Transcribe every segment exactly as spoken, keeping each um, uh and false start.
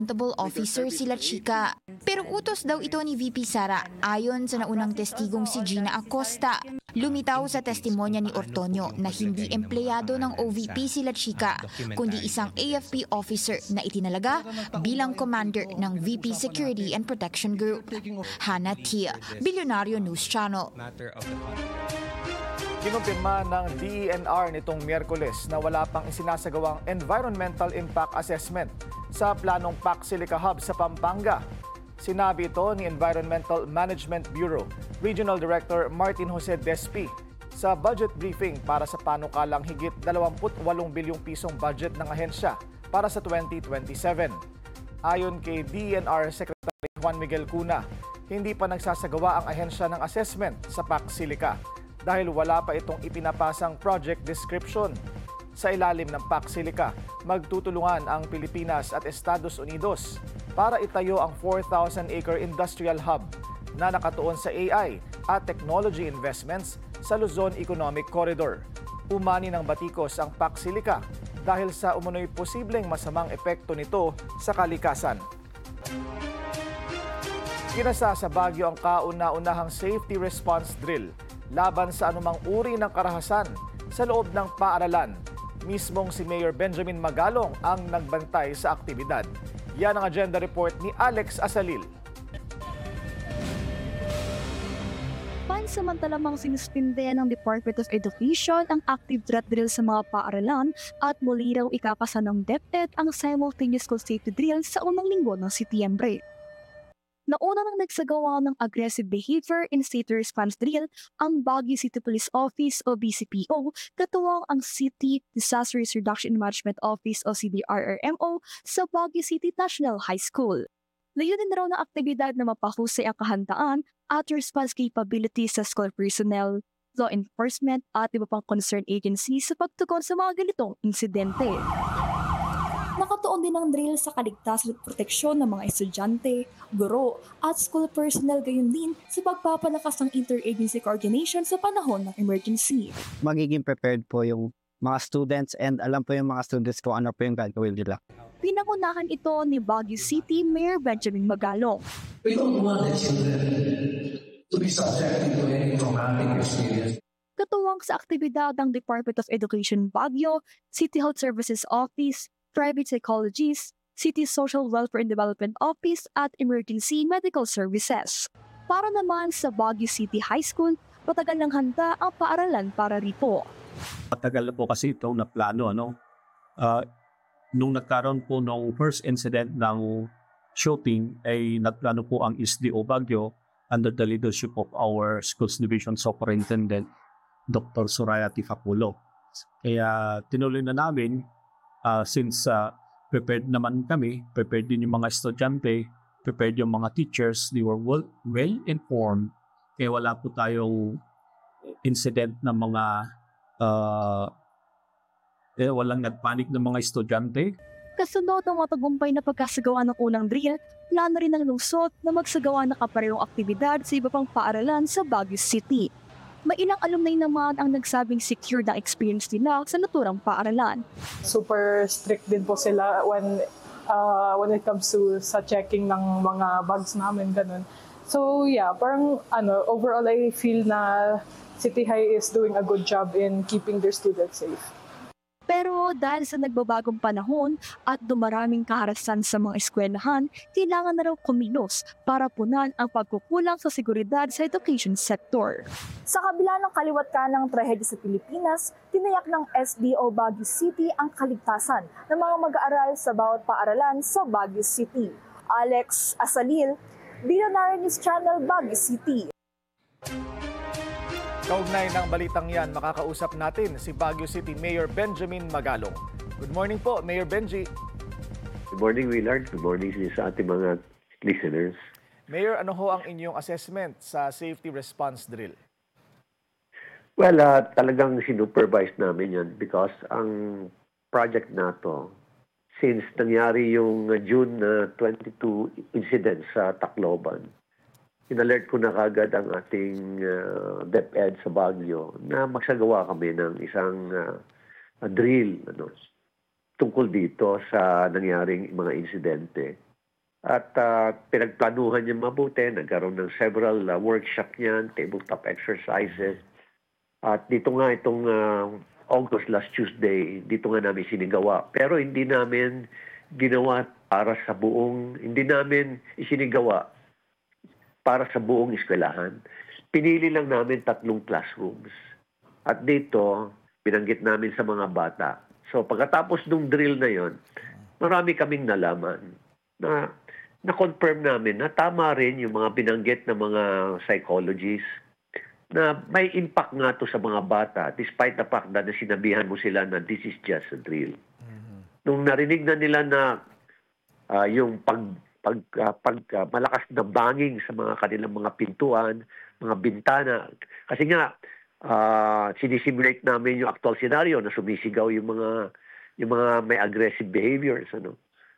accountable officer sila Chika. Pero utos daw ito ni V P Sara ayon sa naunang testigong si Gina Acosta. Lumitaw sa testimonya ni Ortonio na hindi empleyado ng O V P sila Chika, kundi isang A F P officer na itinalaga bilang commander ng V P Security and Protection Group. Hannah Tia, Bilyonaryo News Channel. Kinumpirma ng D E N R nitong Miyerkules na wala pang isinasagawang Environmental Impact Assessment sa planong P A C Silica Hub sa Pampanga. Sinabi ito ni Environmental Management Bureau Regional Director Martin Jose Despi sa budget briefing para sa panukalang higit dalawampu't walong bilyong pisong budget ng ahensya para sa twenty twenty-seven. Ayon kay D E N R Secretary Juan Miguel Cuna, hindi pa nagsasagawa ang ahensya ng assessment sa P A C Silica dahil wala pa itong ipinapasang project description. Sa ilalim ng P A C Silica, magtutulungan ang Pilipinas at Estados Unidos para itayo ang four thousand acre industrial hub na nakatuon sa A I at technology investments sa Luzon Economic Corridor. Umani ng batikos ang P A C Silica dahil sa umunoy posibleng masamang epekto nito sa kalikasan. Kinasa sa Baguio ang kauna-unahang safety response drill laban sa anumang uri ng karahasan sa loob ng paaralan. Mismong si Mayor Benjamin Magalong ang nagbantay sa aktibidad. Yan ang agenda report ni Alex Asalil. Pansamantalamang sinuspinde ng Department of Education ang active threat drill sa mga paaralan at muli raw ikakasa ng DepEd ang simultaneous school safety drill sa unang linggo ng Setyembre. Nauna nang nagsagawa ng aggressive behavior in safety response drill ang Baguio City Police Office o B C P O, katuwang ang City Disaster Risk Reduction Management Office o C D R R M O sa Baguio City National High School. Layunin raw ng aktibidad na mapahusay ang kahandaan at response capabilities sa school personnel, law enforcement at iba pang concerned agencies sa pagtugon sa mga ganitong insidente. Nakatuon din ang drill sa kaligtasan at proteksyon ng mga estudyante, guro at school personnel, gayon din sa pagpapalakas ng interagency coordination sa panahon ng emergency. Magiging prepared po yung mga students and alam po yung mga students kung ano po yung gagawin nila. Pinangunahan ito ni Baguio City Mayor Benjamin Magalong. We don't want the children to be subjected to any traumatic experience. Katuwang sa aktibidad ng Department of Education Baguio, City Health Services Office, Private Psychologists, City Social Welfare and Development Office at Emergency Medical Services. Para naman sa Baguio City High School, matagal ng handa ang paaralan para rito. Matagal na po kasi itong naplano. Ano? Uh, nung nagkaroon po ng first incident ng shooting, ay nagplano po ang S D O Baguio under the leadership of our Schools Division Superintendent, Doctor Soraya Tifapulo. Kaya tinuloy na namin. Uh, since uh, prepared naman kami, prepared din yung mga estudyante, prepared yung mga teachers, they were well, well informed. Kaya wala po tayong incident ng mga uh, eh, walang nagpanik ng mga estudyante. Kasunod ng matagumpay na pagkasagawa ng unang drill, plano rin ng lungsod na magsagawa ng kaparehong aktibidad sa iba pang paaralan sa Baguio City. May ilang alumni naman ang nagsabing secure ang experience nila sa naturang paaralan. Super strict din po sila when uh, when it comes to sa checking ng mga bags namin, ganun. So yeah, parang ano, overall I feel na City High is doing a good job in keeping their students safe. Pero dahil sa nagbabagong panahon at dumaraming kaharasan sa mga eskwelahan, kailangan na raw kumilos para punan ang pagkukulang sa seguridad sa education sector. Sa kabila ng kaliwat kanang trahedya sa Pilipinas, tinayak ng S D O Baguio City ang kaligtasan ng mga mag-aaral sa bawat paaralan sa Baguio City. Alex Asalil, Bilyonaryo News Channel, Baguio City. Kaugnay ng balitang yan, makakausap natin si Baguio City Mayor Benjamin Magalong. Good morning po, Mayor Benji. Good morning, Willard. Good morning sa ating mga listeners. Mayor, ano ho ang inyong assessment sa safety response drill? Well, uh, talagang sinupervise namin yan because ang project na to, since nangyari yung June uh, twenty-two incident sa Tacloban, in-alert ko na kagad ang ating uh, DepEd sa Baguio na magsagawa kami ng isang uh, drill ano, tungkol dito sa nangyaring mga insidente. At uh, pinagplanuhan niya mabuti, nagkaroon ng several uh, workshop niyan, tabletop exercises. At dito nga itong uh, August last Tuesday, dito nga namin sinigawa. Pero hindi namin ginawa para sa buong, hindi namin isinigawa para sa buong eskwelahan. Pinili lang namin tatlong classrooms. At dito, binanggit namin sa mga bata. So pagkatapos ng drill na yon, marami kaming nalaman na na-confirm namin na tama rin yung mga binanggit ng mga psychologists na may impact nga to sa mga bata despite the fact na sinabihan mo sila na this is just a drill. Mm-hmm. Nung narinig na nila na uh, yung pag, pag, uh, pag uh, malakas na banging sa mga kanilang mga pintuan, mga bintana, kasi nga uh, sinisimulate namin yung actual scenario na sumisigaw yung mga yung mga may aggressive behaviors, ano.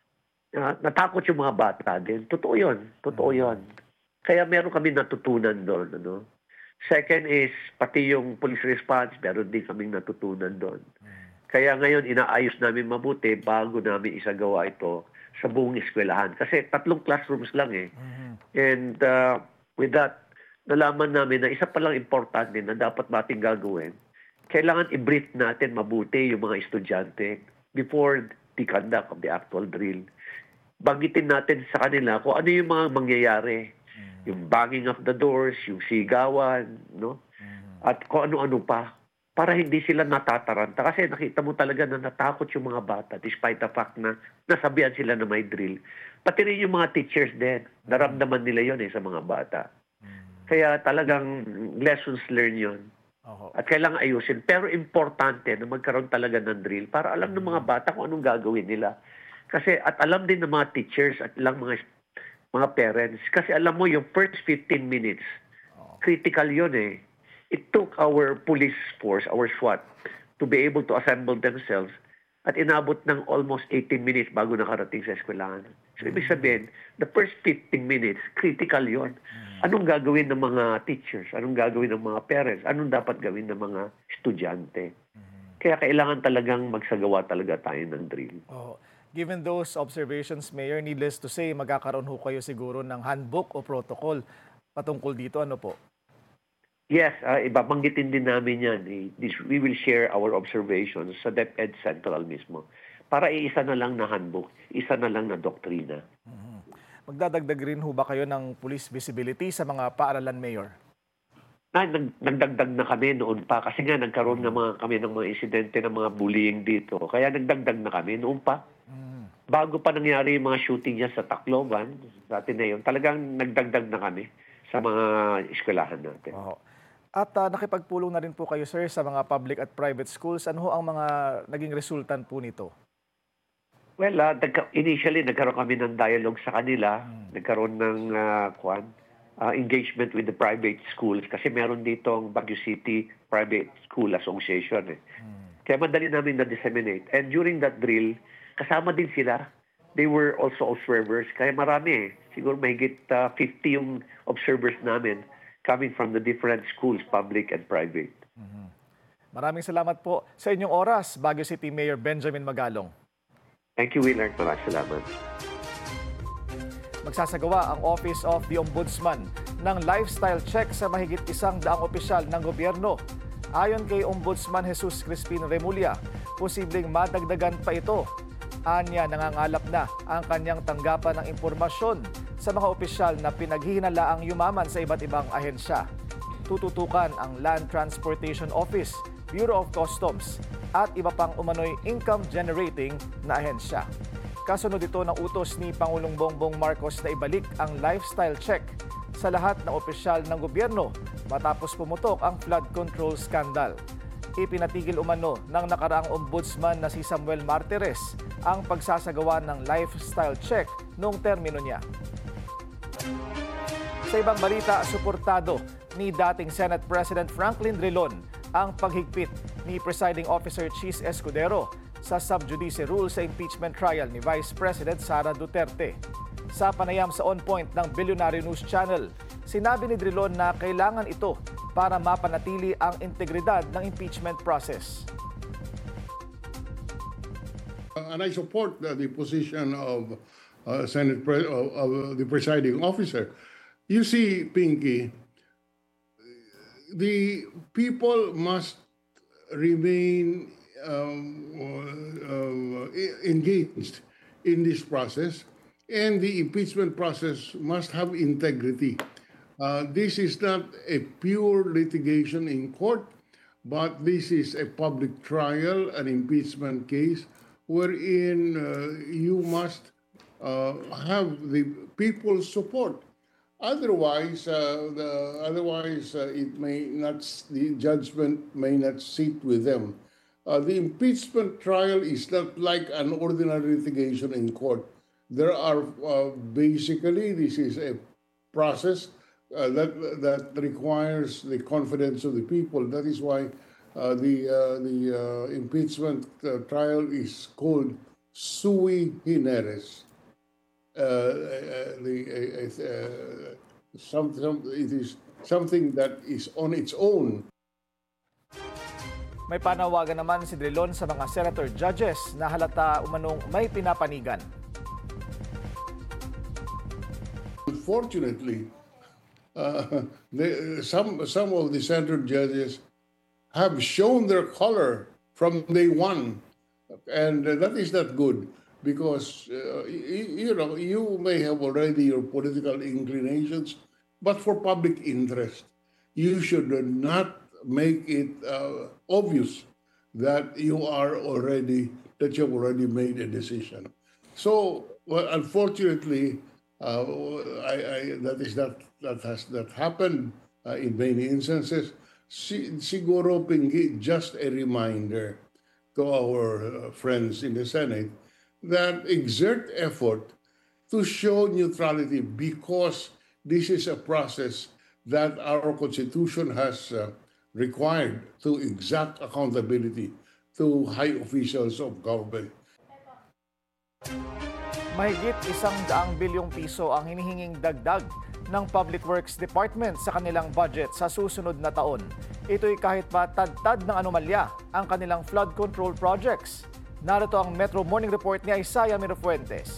Uh, natakot yung mga bata din. Totoo yun. Totoo yun. Kaya meron kami natutunan doon. Ano? Second is, pati yung police response, meron din kami natutunan doon. Kaya ngayon, inaayos namin mabuti bago namin isagawa ito sa buong eskwelahan. Kasi tatlong classrooms lang eh. And uh, with that, nalaman namin na isa palang importante na dapat natin gagawin, kailangan i-brief natin mabuti yung mga estudyante before the conduct of the actual drill. Banggitin natin sa kanila kung ano yung mga mangyayari. Mm. Yung banging of the doors, yung sigawan, no? Mm. At kung ano-ano pa. Para hindi sila natataranta. Kasi nakita mo talaga na natakot yung mga bata despite the fact na nasabihan sila na may drill. Pati rin yung mga teachers din. Naramdaman nila yon eh sa mga bata. Mm. Kaya talagang lessons learned yon. Uh-huh. At kailangan ayusin. Pero importante na magkaroon talaga ng drill para alam ng mga bata kung anong gagawin nila. Kasi at alam din ng mga teachers at ilang mga mga parents. Kasi alam mo yung first fifteen minutes, critical yun eh. It took our police force, our SWAT, to be able to assemble themselves at inabot ng almost eighteen minutes bago nakarating sa eskwelahan. So ibig sabihin, the first fifteen minutes, critical yun. Anong gagawin ng mga teachers? Anong gagawin ng mga parents? Anong dapat gawin ng mga estudyante? Kaya kailangan talagang magsagawa talaga tayo ng drill. Oh. Given those observations, Mayor, needless to say, magkakaroon ho kayo siguro ng handbook o protocol patungkol dito. Ano po? Yes, uh, ibabanggitin din namin yan. This, we will share our observations sa DepEd Central mismo. Para iisa na lang na handbook, isa na lang na doktrina. Mm-hmm. Magdadagdag rin ho ba kayo ng police visibility sa mga paaralan, Mayor? Na, nag, nagdagdag na kami noon pa. Kasi nga nagkaroon na mga, kami ng mga insidente ng mga bullying dito. Kaya nagdagdag na kami noon pa. Bago pa nangyari yung mga shooting niya sa Tacloban, sa Ateneo, talagang nagdagdag na kami sa mga eskwelahan natin. Oh. At uh, nakipagpulong na rin po kayo, sir, sa mga public at private schools. Ano ho ang mga naging resultant po nito? Well, uh, initially, nagkaroon kami ng dialogue sa kanila. Hmm. Nagkaroon ng uh, kwan, uh, engagement with the private schools kasi meron dito ang Baguio City Private School Association. Eh. Hmm. Kaya madali namin na-disseminate. And during that drill, kasama din sila. They were also observers. Kaya marami eh. Siguro mahigit uh, fifty yung observers namin coming from the different schools, public and private. Mm-hmm. Maraming salamat po sa inyong oras, Baguio City Mayor Benjamin Magalong. Thank you, Willard. Maraming salamat. Magsasagawa ang Office of the Ombudsman ng lifestyle check sa mahigit isang daang opisyal ng gobyerno. Ayon kay Ombudsman Jesus Crispin Remulla, posibleng madagdagan pa ito. Anya, nangangalap na ang kanyang tanggapan ng impormasyon sa mga opisyal na pinaghihinalaang yumaman sa iba't ibang ahensya. Tututukan ang Land Transportation Office, Bureau of Customs at iba pang umano'y income-generating na ahensya. Kasunod ito ng utos ni Pangulong Bongbong Marcos na ibalik ang lifestyle check sa lahat ng opisyal ng gobyerno matapos pumutok ang flood control scandal. Ipinatigil umano ng nakaraang ombudsman na si Samuel Martires ang pagsasagawa ng lifestyle check noong termino niya. Sa ibang balita, suportado ni dating Senate President Franklin Drilon ang paghigpit ni Presiding Officer Chis Escudero sa sub judice rule sa impeachment trial ni Vice President Sara Duterte. Sa panayam sa On Point ng Billionaire News Channel, sinabi ni Drilon na kailangan ito para mapanatili ang integridad ng impeachment process. And I support the, the position of uh, Senate pre- uh, uh, the presiding officer. You see, Pinky, the people must remain um, uh, engaged in this process, and the impeachment process must have integrity. Uh, this is not a pure litigation in court, but this is a public trial, an impeachment case, wherein uh, you must uh, have the people's support. Otherwise, uh, the, otherwise uh, it may not. The judgment may not sit with them. Uh, the impeachment trial is not like an ordinary litigation in court. There are uh, basically this is a process uh, that that requires the confidence of the people. That is why uh, the uh, the uh, impeachment uh, trial is called sui generis. Uh, uh, the, uh, uh, some, some, it is something that is on its own. May panawagan naman si Drilon sa mga senator judges na halata umanong may pinapanigan. Unfortunately, uh, they, some, some of the senator judges have shown their color from day one, and uh, that is not good. Because, uh, you, you know, you may have already your political inclinations, but for public interest, you should not make it uh, obvious that you are already, that you've already made a decision. So, well, unfortunately, uh, I, I, that is not, that has not happened uh, in many instances. Si, siguro, Pinky, just a reminder to our uh, friends in the Senate that exert effort to show neutrality, because this is a process that our Constitution has uh, required to exact accountability to high officials of government. Mahigit isang daang bilyong piso ang hinihinging dagdag ng Public Works Department sa kanilang budget sa susunod na taon. Ito'y kahit pa tad-tad ng anomalya ang kanilang flood control projects. Narito ang Metro Morning Report ni Isaiah Mirafuentes.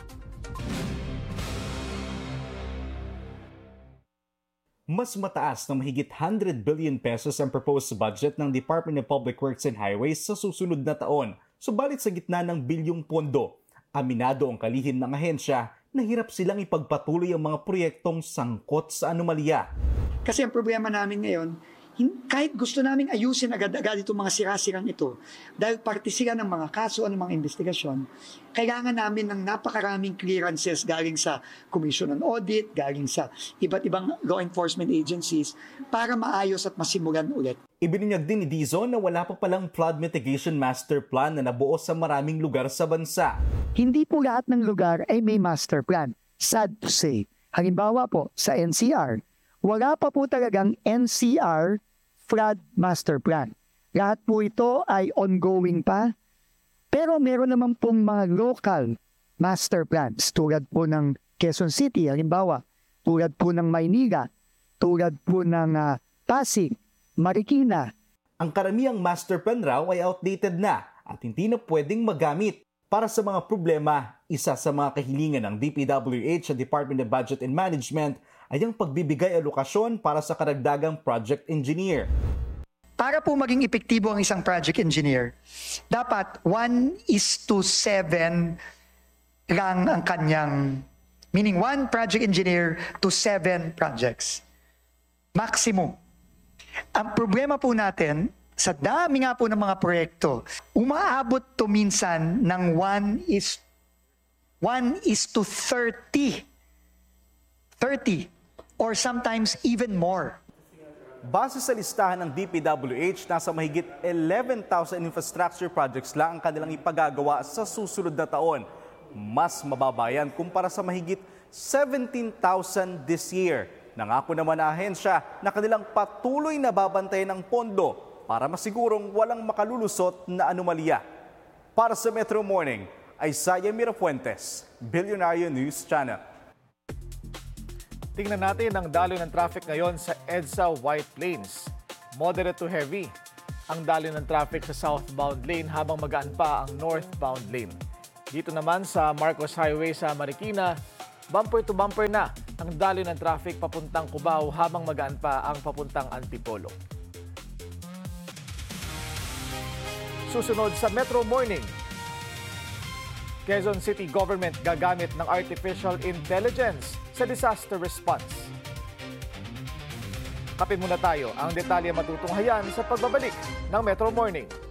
Mas mataas na mahigit one hundred billion pesos ang proposed budget ng Department of Public Works and Highways sa susunod na taon. Subalit sa gitna ng bilyong pondo, aminado ang kalihim ng ahensya na hirap silang ipagpatuloy ang mga proyektong sangkot sa anomalya. Kasi ang problema namin ngayon, kahit gusto naming ayusin agad-agad itong mga sirasirang ito, dahil parte sila ng mga kaso o ng mga investigasyon, kailangan namin ng napakaraming clearances galing sa Commission on Audit, galing sa iba't ibang law enforcement agencies para maayos at masimulan ulit. Ibinunyag din ni Dizon na wala pa palang flood mitigation master plan na nabuo sa maraming lugar sa bansa. Hindi po lahat ng lugar ay may master plan. Sad to say. Halimbawa po, sa N C R, wala pa po talagang N C R flood master plan. Lahat po ito ay ongoing pa, pero meron naman pong mga local master plans tulad po ng Quezon City, halimbawa, tulad po ng Maynila, tulad po ng uh, Pasig, Marikina. Ang karamihang master plan raw ay outdated na at hindi na pwedeng magamit. Para sa mga problema, isa sa mga kahilingan ng D P W H at Department of Budget and Management ay ang pagbibigay alokasyon para sa karagdagang project engineer. Para po maging epektibo ang isang project engineer, dapat one is to seven lang ang kanyang, meaning one project engineer to seven projects. Maximum. Ang problema po natin, sa dami nga po ng mga proyekto, umaabot to minsan ng one is one is to thirty. thirty. Or sometimes even more. Base sa listahan ng D P W H, nasa mahigit eleven thousand infrastructure projects lang ang kanilang ipagagawa sa susunod na taon. Mas mababa yan kumpara sa mahigit seventeen thousand this year. Nangako naman na ahensya na kanilang patuloy na babantayan ng pondo para masigurong walang makalulusot na anomalya. Para sa Metro Morning, Isaiah Mirafuentes, Billionaire News Channel. Tingnan natin ang daloy ng traffic ngayon sa EDSA White Plains. Moderate to heavy ang daloy ng traffic sa southbound lane habang magaan pa ang northbound lane. Dito naman sa Marcos Highway sa Marikina, bumper to bumper na ang daloy ng traffic papuntang Cubao habang magaan pa ang papuntang Antipolo. Susunod sa Metro Morning, Quezon City Government gagamit ng artificial intelligence sa disaster response. Kape muna tayo ang detalye matutunghayan sa pagbabalik ng Metro Morning.